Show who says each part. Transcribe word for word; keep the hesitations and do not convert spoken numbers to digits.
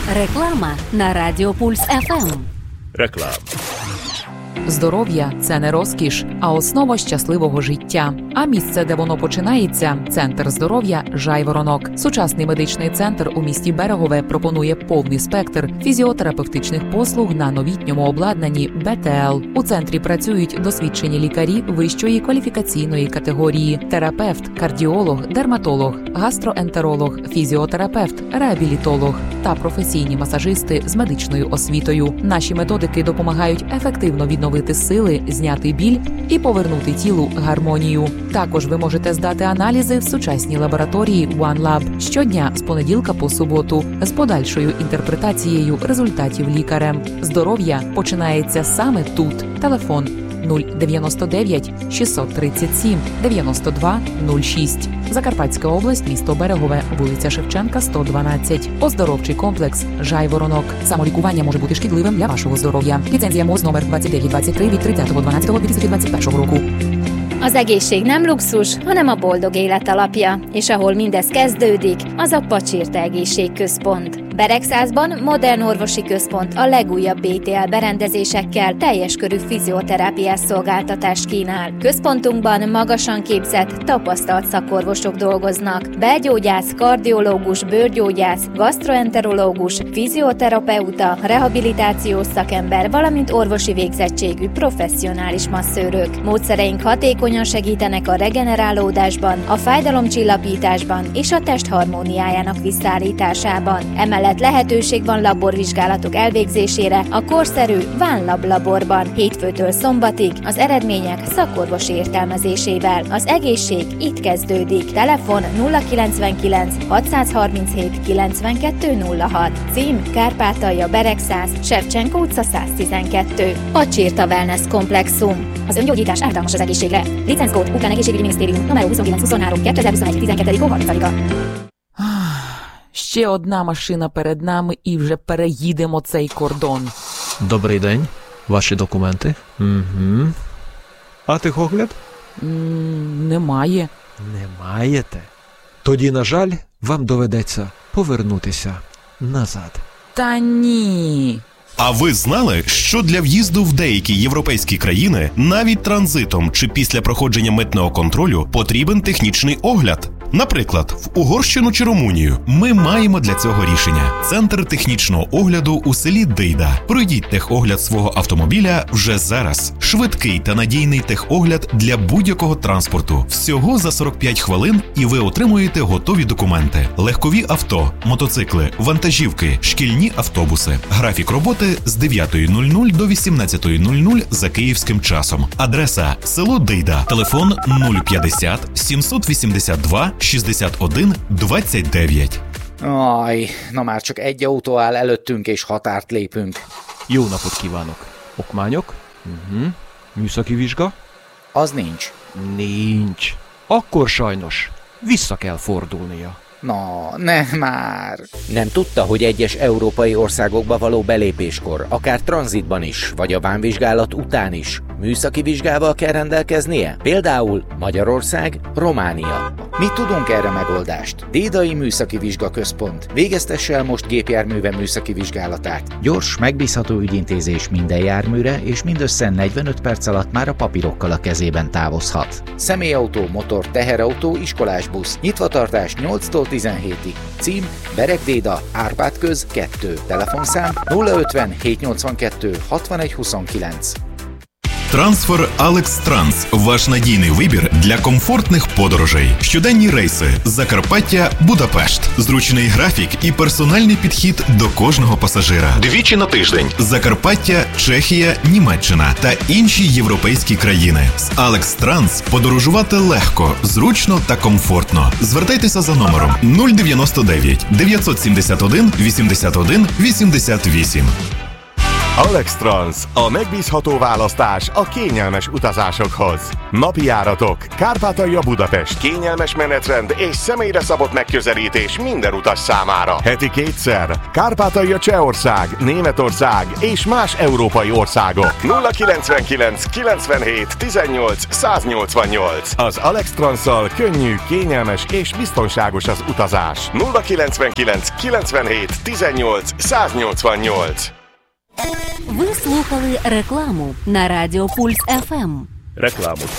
Speaker 1: Реклама на Радіо Пульс еф ем.
Speaker 2: Реклама.
Speaker 3: Здоров'я – це не розкіш, а основа щасливого життя. А місце, де воно починається – Центр здоров'я «Жайворонок». Сучасний медичний центр у місті Берегове пропонує повний спектр фізіотерапевтичних послуг на новітньому обладнанні бе те ел. У центрі працюють досвідчені лікарі вищої кваліфікаційної категорії – терапевт, кардіолог, дерматолог, гастроентеролог, фізіотерапевт, реабілітолог та професійні масажисти з медичною освітою. Наші методики допомагають ефективно відновити сили, зняти біль і повернути тілу гармонію. Також ви можете здати аналізи в сучасній лабораторії OneLab щодня з понеділка по суботу з подальшою інтерпретацією результатів лікарем. Здоров'я починається саме тут. Телефон нуль дев'яносто дев'ять шістсот тридцять сім дев'яносто два нуль шість. Закарпатська область, місто Берегове, вулиця Шевченка, сто дванадцять. Оздоровчий комплекс «Жайворонок». Самолікування може бути шкідливим для вашого здоров'я. Ліцензія МОЗ номер двадцять дев'ять двадцять три від тридцятого дванадцятого дві тисячі двадцять першого року.
Speaker 4: Az egészség nem luxus, hanem a boldog élet alapja, és ahol mindez kezdődik, az a Pacsirta Egészségközpont. Beregszázban modern orvosi központ a legújabb bé té el berendezésekkel teljes körű fizioterápiás szolgáltatást kínál. Központunkban magasan képzett, tapasztalt szakorvosok dolgoznak. Belgyógyász, kardiológus, bőrgyógyász, gasztroenterológus, fizioterapeuta, rehabilitációs szakember, valamint orvosi végzettségű professzionális masszőrök. Módszereink hatékonyan segítenek a regenerálódásban, a fájdalomcsillapításban és a test harmóniájának visszaállításában. Emellett lehetőség van laborvizsgálatok elvégzésére a korszerű OneLab laborban hétfőtől szombatig az eredmények szakorvosi értelmezésével. Az egészség itt kezdődik. Telefon nulla kilencvenkilenc hatszázharminchét kilencvenkettő nulla hat. Cím Kárpátalja Beregszáz, Sevcsenko utca száz tizenkettő. Pacsirta Wellness Komplexum. Az öngyógyítás ártalmas az egészségre. Licenckód Ukrán Egészségügyi Minisztérium numero huszonkilenc huszonhárom kétezer-huszonegy tizenkettő harminc.
Speaker 3: Ще одна машина перед нами і вже переїдемо цей кордон.
Speaker 2: Добрий день. Ваші документи? Угу. А техогляд?
Speaker 3: М, Немає.
Speaker 2: Не маєте? Тоді, на жаль, вам доведеться повернутися назад.
Speaker 3: Та ні.
Speaker 5: А ви знали, що для в'їзду в деякі європейські країни навіть транзитом чи після проходження митного контролю потрібен технічний огляд? Наприклад, в Угорщину чи Румунію. Ми маємо для цього рішення. Центр технічного огляду у селі Дейда. Пройдіть техогляд свого автомобіля вже зараз. Швидкий та надійний техогляд для будь-якого транспорту. Всього за сорок п'ять хвилин і ви отримуєте готові документи. Легкові авто, мотоцикли, вантажівки, шкільні автобуси. Графік роботи з дев'ятої до вісімнадцятої за київським часом. Адреса село Дейда. Телефон нуль п'ятдесят сімсот вісімдесят два шістдесят один двадцять дев'ять.
Speaker 6: Aj, na már csak egy autó áll előttünk és határt lépünk.
Speaker 2: Jó napot kívánok. Okmányok? Uh-huh. Műszaki vizsga?
Speaker 6: Az nincs.
Speaker 2: Nincs. Akkor sajnos vissza kell fordulnia.
Speaker 6: Na, ne már.
Speaker 7: Nem tudta, hogy egyes európai országokba való belépéskor, akár tranzitban is, vagy a vámvizsgálat után is műszaki vizsgával kell rendelkeznie? Például Magyarország, Románia.
Speaker 6: Mi tudunk erre megoldást. Dédai Műszaki Vizsgaközpont. Végeztesse el most gépjárműve műszaki vizsgálatát. Gyors, megbízható ügyintézés minden járműre, és mindössze negyvenöt perc alatt már a papírokkal a kezében távozhat. Személyautó, motor, teherautó, iskolásbusz. Nyitvatartás nyolctól tizenhétig. Cím Beregdéda, Árpád-köz kettő. Telefonszám nulla ötven hétszáznyolcvankettő hatvanegy huszonkilenc.
Speaker 5: Трансфер Алекс Транс – ваш надійний вибір для комфортних подорожей. Щоденні рейси Закарпаття – Будапешт. Зручний графік і персональний підхід до кожного пасажира. Двічі на тиждень. Закарпаття, Чехія, Німеччина та інші європейські країни. З Алекс Транс подорожувати легко, зручно та комфортно. Звертайтеся за номером нуль дев'яносто дев'ять дев'ятсот сімдесят один вісімдесят один вісімдесят вісім. Alextrans, a megbízható választás a kényelmes utazásokhoz. Napi járatok, Kárpátalja Budapest, kényelmes menetrend és személyre szabott megközelítés minden utas számára. Heti kétszer, Kárpátalja Csehország, Németország és más európai országok. nulla kilencvenkilenc kilencvenhét tizennyolc száznyolcvannyolc. Az Alextransszal könnyű, kényelmes és biztonságos az utazás. nulla kilencvenkilenc kilencvenhét tizennyolc száznyolcvannyolc.
Speaker 1: Ви слухали рекламу на Радіо Пульс еф ем.
Speaker 8: Рекламу.